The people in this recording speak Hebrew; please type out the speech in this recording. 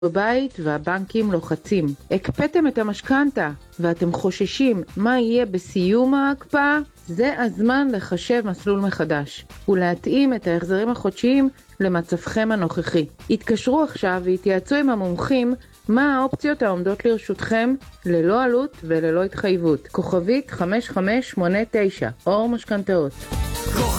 בבית והבנקים לוחצים. הקפאתם את המשכנתה ואתם חוששים מה יהיה בסיום ההקפאה? זה הזמן לחשב מסלול מחדש ולהתאים את ההחזרים החודשיים למצבכם הנוכחי. התקשרו עכשיו והתייעצו עם המומחים מה האופציות העומדות לרשותכם ללא עלות וללא התחייבות. כוכבית 5589 אור משכנתאות.